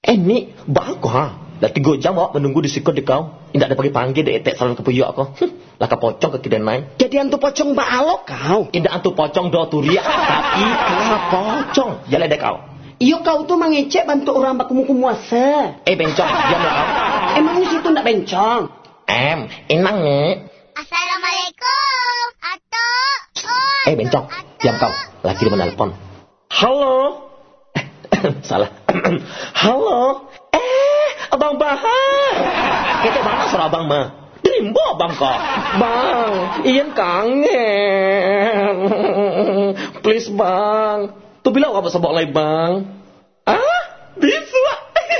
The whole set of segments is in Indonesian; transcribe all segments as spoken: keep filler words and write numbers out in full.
Eh ni, bago ha. Dah tiga jam awak menunggu di sikut di kau. Tidak ada panggil de etek salon kepuyuk aku. Lah ka pocong ke kiden naik. Jadi antu pocong balok kau. Tidak antu pocong do turia, tapi ka pocong. Jalan dek kau. Iyo kau tu mengecek bantu orang bak kumu-kumuasa. Eh bencong, diamlah kau. Emang di situ ndak bencong? Em, inang ni. Assalamualaikum. Atuk. Oh, Eh bencong, diam kau. Laki dia menelpon. Halo. Salah. Halo. Eh, Abang Bahar. Kita mana suara Abang mah? Derimbo Abang kok. Bang, Ian kangen. Please Bang. Tu bila awak sebab lagi Bang? Ah, bisa.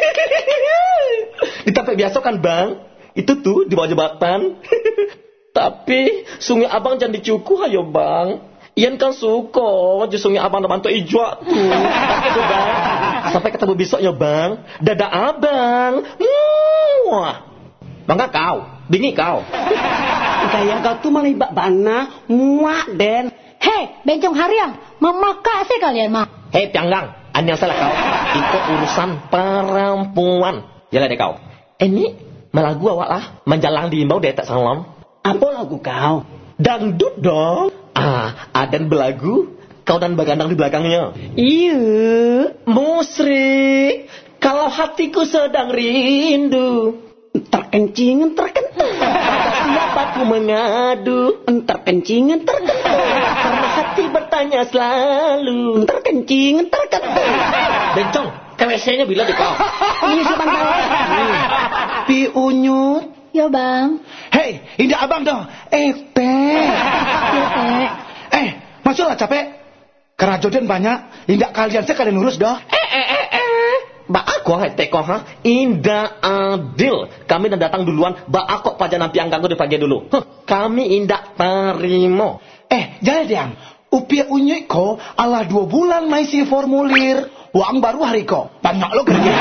Di tempat biasa kan Bang? Itu tuh di bawah jembatan. Tapi sungai Abang jangan dicukuh ayo Bang. Ian kan suka je sungai Abang nak bantu ijwa tu. Itu Bang. Sampai ketemu besok ya Bang. Dadah Abang. Muah. Bangga kau. Bingi kau. Gaya kau tu malah ibak bana. Muak Den. Hei, bencong hariang. Memakak sih kalian mah. Hei Pianggang. Anda yang salah kau. Itu urusan perempuan. Jalan deh kau. Eh ni melagu awak lah. Menjalang di imbau detak salon. Apa lagu kau? Dangdut dong. Ah, adan belagu, kau dan bagandang di belakangnya. Iya. Musrik, kalau hatiku sedang rindu. Terkencing, terkentung. Siapa aku mengadu? Terkencing, terkentung. Karena hati bertanya selalu. Terkencing, terkentung. Bencong, ke W C-nya bila di kau? Ini sebentar. Pi unyut. Ya bang. Hei, ini abang dah. Eh, teh. Ya teh. Eh, masuklah capek. Kerajodan banyak. Indak kalian sekalian urus dah. Eh, eh, eh, eh. Ba aku hai teko ha. Indah adil. Kami dah datang duluan. Ba aku paja nampi angkangku di pagi dulu. Huh, kami indak terima. Eh, jangan diam. Upia unyik ko ala dua bulan maisi formulir. Uang baru hari ko. Banyak lo kerja.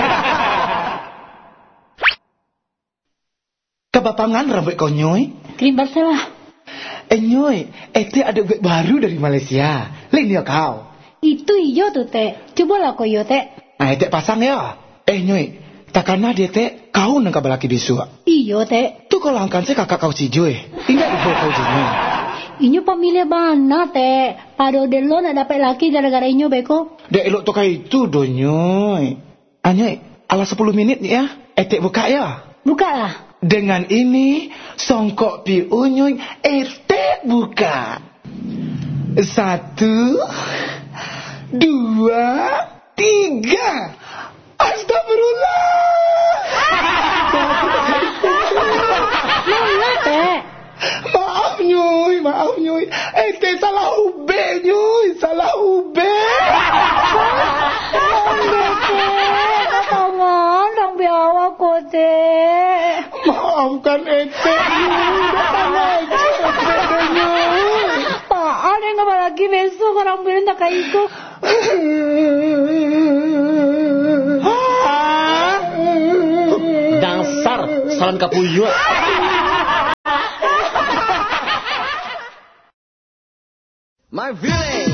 Kebapangan rambut kau nyoy? Krim Barcelah. Eh nyoy, ete ada web baru dari Malaysia. Lain dia kau. Itu iyo tuh teh. Cobalah kau iyo teh. Nah, ete pasang ya. Eh nyoy, takana dia teh kau nang kabalaki disua. Iyo teh. Tu kalau angkan saya kakak kau si Joy. Ingat ibu kau jini. Inyo pamilya bana teh. Pado de lo nak dapat laki gara-gara inyo beko. Dek elok tu kai itu do nyoy. Ah nyoy, ala sepuluh menit ya. Ete buka ya. Buka lah. Dengan ini, songkok pi unyuy, ete buka. Satu, dua, tiga. Astagfirullah. Mana teh? Maaf nyuy, maaf nyuy. Ete salah ube nyuy, salah ube. Tangan, dong biawa ko teh. Maafkan ete nyuy, datang aja ete nyuy. Apaan yang nggak lagi besok orang bilang tak kayak itu. Dasar salon kapuyuk. My feeling.